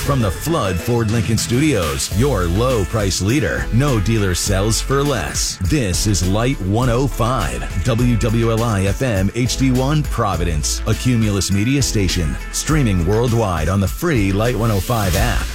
From the Flood Ford Lincoln Studios, your low price leader. No dealer sells for less. This is Light 105, WWLI FM HD1 Providence, a Cumulus media station. Streaming worldwide on the free Light 105 app.